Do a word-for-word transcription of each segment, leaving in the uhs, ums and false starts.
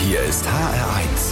Hier ist H R eins.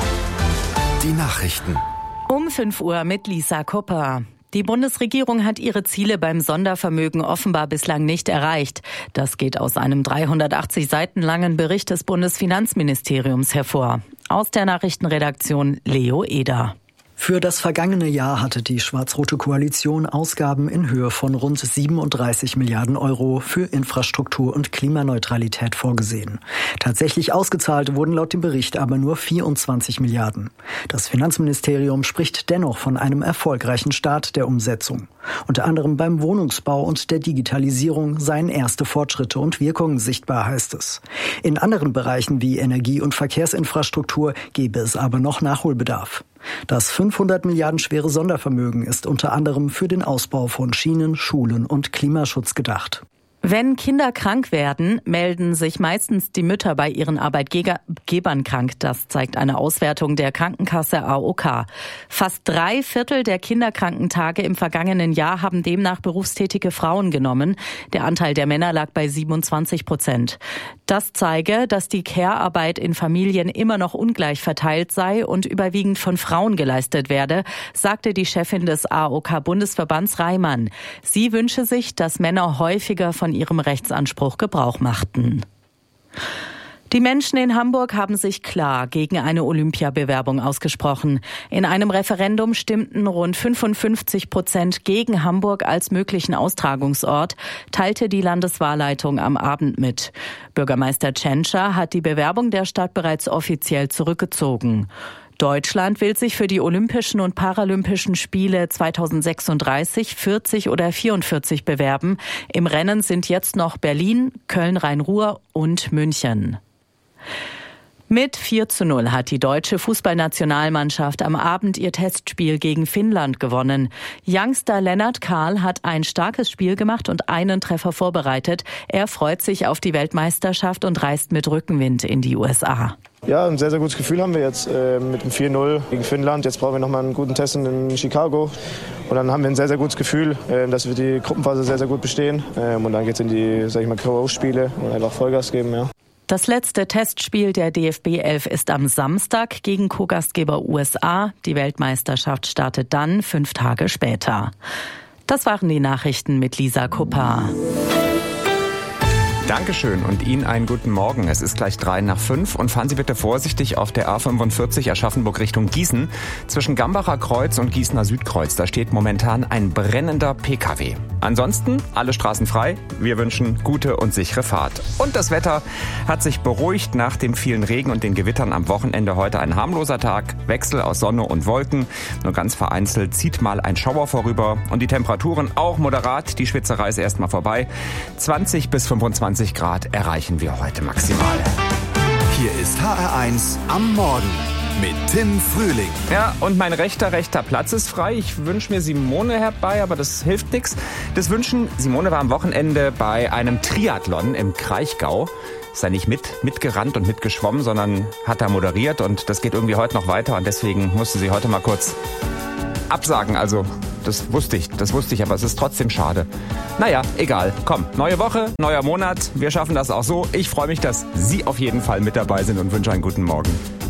Die Nachrichten. Um fünf Uhr mit Lisa Kupper. Die Bundesregierung hat ihre Ziele beim Sondervermögen offenbar bislang nicht erreicht. Das geht aus einem dreihundertachtzig Seiten langen Bericht des Bundesfinanzministeriums hervor. Aus der Nachrichtenredaktion Leo Eder. Für das vergangene Jahr hatte die schwarz-rote Koalition Ausgaben in Höhe von rund siebenunddreißig Milliarden Euro für Infrastruktur und Klimaneutralität vorgesehen. Tatsächlich ausgezahlt wurden laut dem Bericht aber nur vierundzwanzig Milliarden. Das Finanzministerium spricht dennoch von einem erfolgreichen Start der Umsetzung. Unter anderem beim Wohnungsbau und der Digitalisierung seien erste Fortschritte und Wirkungen sichtbar, heißt es. In anderen Bereichen wie Energie- und Verkehrsinfrastruktur gebe es aber noch Nachholbedarf. Das fünfhundert Milliarden schwere Sondervermögen ist unter anderem für den Ausbau von Schienen, Schulen und Klimaschutz gedacht. Wenn Kinder krank werden, melden sich meistens die Mütter bei ihren Arbeitgebern krank. Das zeigt eine Auswertung der Krankenkasse A O K. Fast drei Viertel der Kinderkrankentage im vergangenen Jahr haben demnach berufstätige Frauen genommen. Der Anteil der Männer lag bei siebenundzwanzig Prozent. Das zeige, dass die Care-Arbeit in Familien immer noch ungleich verteilt sei und überwiegend von Frauen geleistet werde, sagte die Chefin des A O K-Bundesverbands Reimann. Sie wünsche sich, dass Männer häufiger von ihrem Rechtsanspruch Gebrauch machten. Die Menschen in Hamburg haben sich klar gegen eine Olympiabewerbung ausgesprochen. In einem Referendum stimmten rund fünfundfünfzig Prozent gegen Hamburg als möglichen Austragungsort, teilte die Landeswahlleitung am Abend mit. Bürgermeister Tschentscher hat die Bewerbung der Stadt bereits offiziell zurückgezogen. Deutschland will sich für die Olympischen und Paralympischen Spiele zweitausendsechsunddreißig, vierzig oder vierundvierzig bewerben. Im Rennen sind jetzt noch Berlin, Köln-Rhein-Ruhr und München. Mit vier zu null hat die deutsche Fußballnationalmannschaft am Abend ihr Testspiel gegen Finnland gewonnen. Youngster Lennart Kahl hat ein starkes Spiel gemacht und einen Treffer vorbereitet. Er freut sich auf die Weltmeisterschaft und reist mit Rückenwind in die U S A. Ja, ein sehr, sehr gutes Gefühl haben wir jetzt äh, mit dem vier null gegen Finnland. Jetzt brauchen wir nochmal einen guten Test in Chicago. Und dann haben wir ein sehr, sehr gutes Gefühl, äh, dass wir die Gruppenphase sehr, sehr gut bestehen. Ähm, und dann geht es in die, sag ich mal, K O-Spiele und einfach Vollgas geben, ja. Das letzte Testspiel der D F B elf ist am Samstag gegen Co-Gastgeber U S A. Die Weltmeisterschaft startet dann fünf Tage später. Das waren die Nachrichten mit Lisa Kupper. Dankeschön und Ihnen einen guten Morgen. Es ist gleich drei nach fünf und fahren Sie bitte vorsichtig auf der A fünfundvierzig Aschaffenburg Richtung Gießen. Zwischen Gambacher Kreuz und Gießener Südkreuz, da steht momentan ein brennender P K W. Ansonsten alle Straßen frei. Wir wünschen gute und sichere Fahrt. Und das Wetter hat sich beruhigt nach dem vielen Regen und den Gewittern am Wochenende. Heute ein harmloser Tag, Wechsel aus Sonne und Wolken. Nur ganz vereinzelt zieht mal ein Schauer vorüber. Und die Temperaturen auch moderat. Die Schwitzerei ist erstmal vorbei. zwanzig bis fünfundzwanzig Grad erreichen wir heute maximal. Hier ist H R eins am Morgen mit Tim Frühling. Ja, und mein rechter, rechter Platz ist frei. Ich wünsche mir Simone herbei, aber das hilft nichts. Das Wünschen, Simone war am Wochenende bei einem Triathlon im Kraichgau. Ist da nicht mit, mitgerannt und mitgeschwommen, sondern hat da moderiert und das geht irgendwie heute noch weiter und deswegen musste sie heute mal kurz absagen, also das wusste ich, das wusste ich, aber es ist trotzdem schade. Naja, egal. Komm, neue Woche, neuer Monat, wir schaffen das auch so. Ich freue mich, dass Sie auf jeden Fall mit dabei sind und wünsche einen guten Morgen.